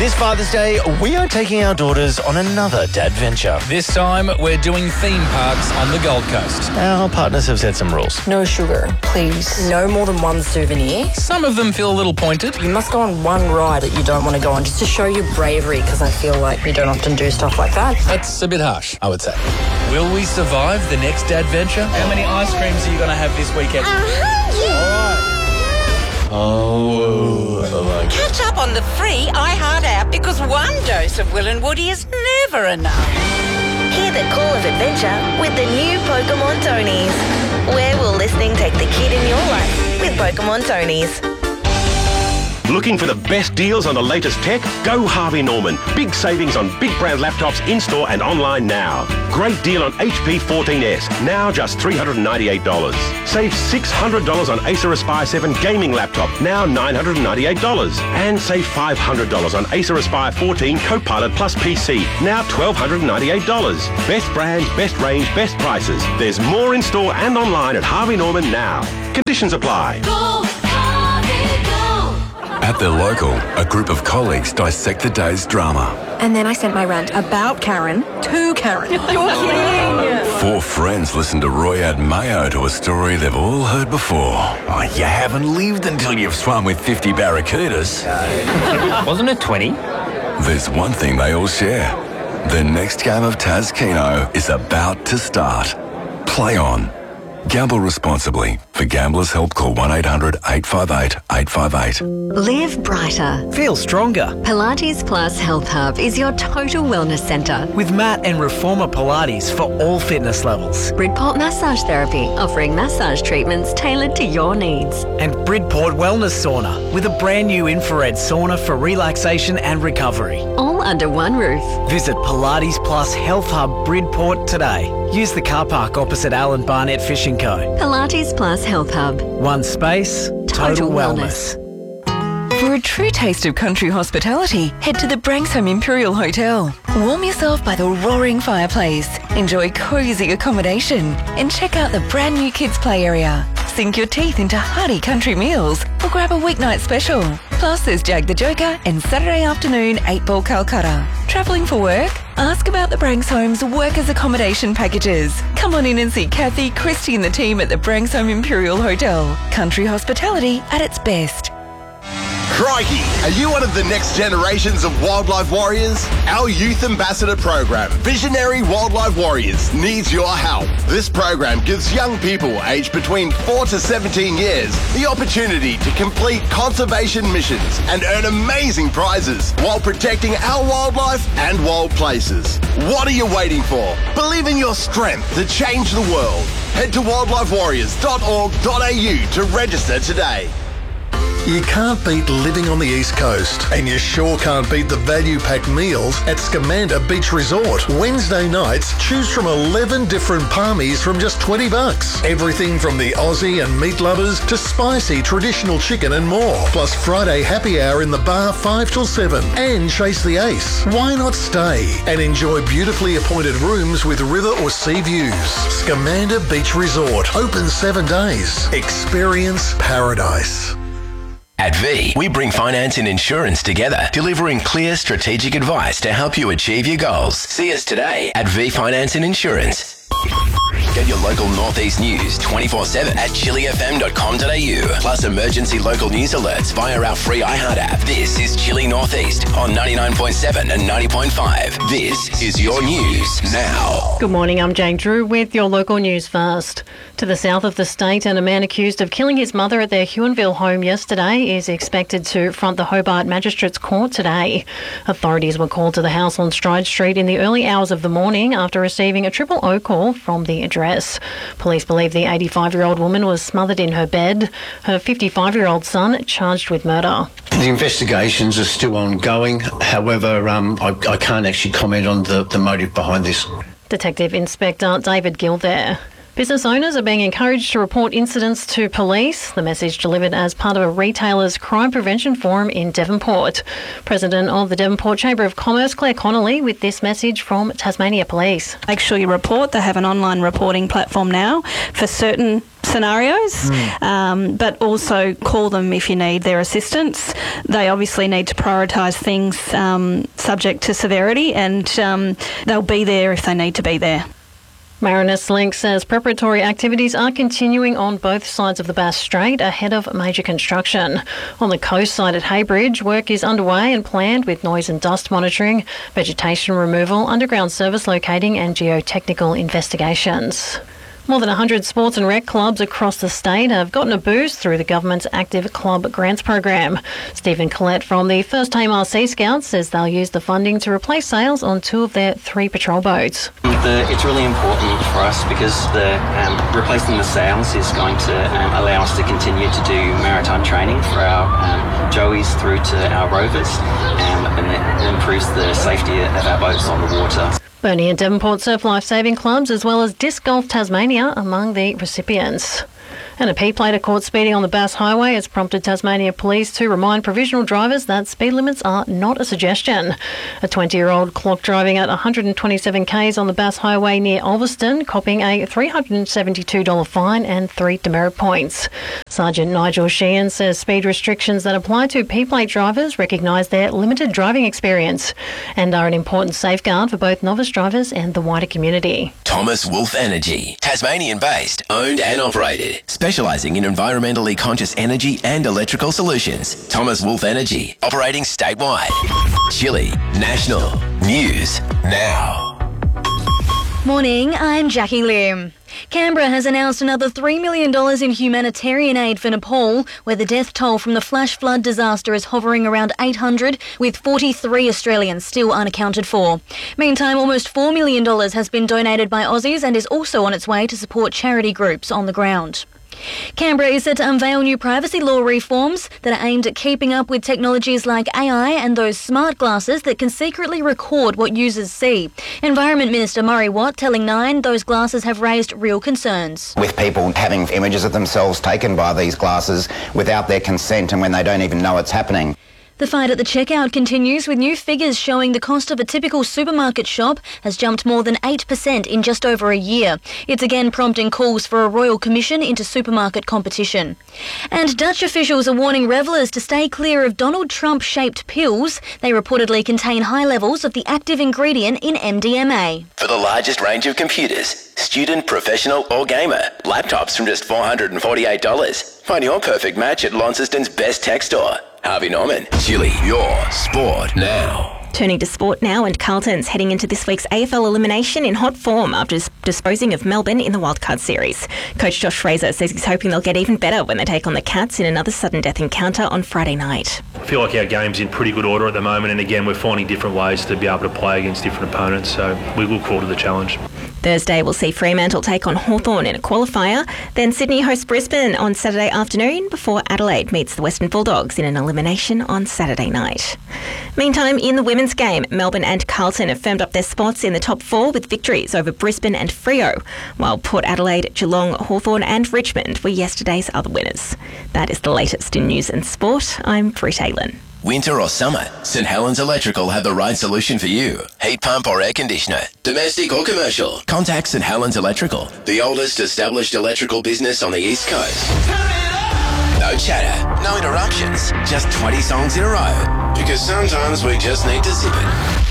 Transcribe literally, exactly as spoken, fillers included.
This Father's Day, we are taking our daughters on another dadventure. This time, we're doing theme parks on the Gold Coast. Our partners have set some rules. No sugar, please. No more than one souvenir. Some of them feel a little pointed. You must go on one ride that you don't want to go on just to show your bravery, because I feel like you don't often do stuff like that. That's a bit harsh, I would say. Will we survive the next dadventure? How many ice creams are you going to have this weekend? A hundred! Oh, oh. Catch up on the free iHeart app, because one dose of Will and Woody is never enough. Hear the call of adventure with the new Pokemon Tonies. Where will listening take the kid in your life with Pokemon Tonies? Looking for the best deals on the latest tech? Go Harvey Norman. Big savings on big brand laptops in-store and online now. Great deal on H P fourteen S, now just three hundred ninety-eight dollars. Save six hundred dollars on Acer Aspire seven gaming laptop, now nine hundred ninety-eight dollars. And save five hundred dollars on Acer Aspire fourteen Copilot Plus P C, now one thousand two hundred ninety-eight dollars. Best brand, best range, best prices. There's more in-store and online at Harvey Norman now. Conditions apply. Go, Harvey, go. At their local, a group of colleagues dissect the day's drama. And then I sent my rant about Karen to Karen. You're kidding! Four friends listen to Roy add mayo to a story they've all heard before. Oh, you haven't lived until you've swum with fifty barracudas. Wasn't it twenty? There's one thing they all share. The next game of Taz Keno is about to start. Play on. Gamble responsibly. For Gamblers' Help, call one eight hundred eight five eight eight five eight. Live brighter. Feel stronger. Pilates Plus Health Hub is your total wellness centre. With mat and reformer Pilates for all fitness levels. Bridport Massage Therapy, offering massage treatments tailored to your needs. And Bridport Wellness Sauna, with a brand new infrared sauna for relaxation and recovery. All under one roof. Visit Pilates Plus Health Hub Bridport today. Use the car park opposite Alan Barnett Fishing Co. Pilates Plus Health Hub. One space, total, total wellness. wellness. For a true taste of country hospitality, head to the Branksome Imperial Hotel. Warm yourself by the roaring fireplace, enjoy cosy accommodation, and check out the brand new kids play area. Sink your teeth into hearty country meals or grab a weeknight special. Plus there's Jag the Joker and Saturday afternoon eight ball Calcutta. Travelling for work? Ask about the Brankshome's workers' accommodation packages. Come on in and see Kathy, Christy and the team at the Branksome Imperial Hotel. Country hospitality at its best. Crikey! Are you one of the next generations of wildlife warriors? Our Youth Ambassador program, Visionary Wildlife Warriors, needs your help. This program gives young people aged between four to seventeen years the opportunity to complete conservation missions and earn amazing prizes while protecting our wildlife and wild places. What are you waiting for? Believe in your strength to change the world. Head to wildlife warriors dot org dot a u to register today. You can't beat living on the East Coast, and you sure can't beat the value-packed meals at Scamander Beach Resort. Wednesday nights, choose from eleven different palmies from just twenty bucks. Everything from the Aussie and meat lovers to spicy traditional chicken and more. Plus Friday happy hour in the bar five till seven. And chase the ace. Why not stay and enjoy beautifully appointed rooms with river or sea views? Scamander Beach Resort. Open seven days. Experience paradise. At V, we bring finance and insurance together, delivering clear strategic advice to help you achieve your goals. See us today at V Finance and Insurance. Get your local Northeast news twenty-four seven at chili f m dot com dot a u. Plus emergency local news alerts via our free iHeart app. This is Chili Northeast on ninety-nine point seven and ninety point five. This is your news now. Good morning, I'm Jane Drew with your local news first. To the south of the state, and a man accused of killing his mother at their Huonville home yesterday is expected to front the Hobart Magistrates Court today. Authorities were called to the house on Stride Street in the early hours of the morning after receiving a triple O call from the address. Police believe the eighty-five-year-old woman was smothered in her bed. Her fifty-five-year-old son charged with murder. The investigations are still ongoing. However, um, I, I can't actually comment on the, the motive behind this. Detective Inspector David Gill there. Business owners are being encouraged to report incidents to police. The message delivered as part of a retailers' crime prevention forum in Devonport. President of the Devonport Chamber of Commerce, Claire Connolly, with this message from Tasmania Police. Make sure you report. They have an online reporting platform now for certain scenarios, mm. um, but also call them if you need their assistance. They obviously need to prioritise things um, subject to severity, and um, they'll be there if they need to be there. Marinus Link says preparatory activities are continuing on both sides of the Bass Strait ahead of major construction. On the coast side at Haybridge, work is underway and planned with noise and dust monitoring, vegetation removal, underground service locating and geotechnical investigations. More than one hundred sports and rec clubs across the state have gotten a boost through the government's Active Club Grants program. Stephen Collette from the First Tamar Sea Scouts says they'll use the funding to replace sails on two of their three patrol boats. The, it's really important for us because the, um, replacing the sails is going to um, allow us to continue to do maritime training for our um, joeys through to our rovers, um, and it improves the safety of our boats on the water. Burnie and Devonport Surf Life Saving Clubs as well as Disc Golf Tasmania among the recipients. And a P-plater caught speeding on the Bass Highway has prompted Tasmania Police to remind provisional drivers that speed limits are not a suggestion. A twenty-year-old clocked driving at one hundred twenty-seven kays on the Bass Highway near Ulverston, copping a three hundred seventy-two dollars fine and three demerit points. Sergeant Nigel Sheehan says speed restrictions that apply to P-plate drivers recognise their limited driving experience and are an important safeguard for both novice drivers and the wider community. Thomas Wolf Energy, Tasmanian-based, owned and operated, specialising in environmentally conscious energy and electrical solutions. Thomas Wolf Energy, operating statewide. Chile National News Now. Morning, I'm Jackie Lim. Canberra has announced another three million dollars in humanitarian aid for Nepal, where the death toll from the flash flood disaster is hovering around eight hundred, with forty-three Australians still unaccounted for. Meantime, almost four million dollars has been donated by Aussies and is also on its way to support charity groups on the ground. Canberra is set to unveil new privacy law reforms that are aimed at keeping up with technologies like A I and those smart glasses that can secretly record what users see. Environment Minister Murray Watt telling Nine those glasses have raised real concerns. With people having images of themselves taken by these glasses without their consent and when they don't even know it's happening. The fight at the checkout continues, with new figures showing the cost of a typical supermarket shop has jumped more than eight percent in just over a year. It's again prompting calls for a royal commission into supermarket competition. And Dutch officials are warning revellers to stay clear of Donald Trump-shaped pills. They reportedly contain high levels of the active ingredient in M D M A. For the largest range of computers, student, professional or gamer, laptops from just four hundred forty-eight dollars. Find your perfect match at Launceston's best tech store. Harvey Norman, Chile, your sport now. Turning to sport now, and Carlton's heading into this week's A F L elimination in hot form after disposing of Melbourne in the wildcard series. Coach Josh Fraser says he's hoping they'll get even better when they take on the Cats in another sudden death encounter on Friday night. I feel like our game's in pretty good order at the moment, and again we're finding different ways to be able to play against different opponents, so we look forward to the challenge. Thursday we'll see Fremantle take on Hawthorn in a qualifier, then Sydney hosts Brisbane on Saturday afternoon before Adelaide meets the Western Bulldogs in an elimination on Saturday night. Meantime, in the women's game, Melbourne and Carlton have firmed up their spots in the top four with victories over Brisbane and Freo, while Port Adelaide, Geelong, Hawthorn and Richmond were yesterday's other winners. That is the latest in news and sport. I'm Britt Aylan. Winter or summer, St Helens Electrical have the right solution for you. Heat pump or air conditioner, domestic or commercial. Contact St Helens Electrical, the oldest established electrical business on the East Coast. No chatter, no interruptions, just twenty songs in a row. Because sometimes we just need to zip it.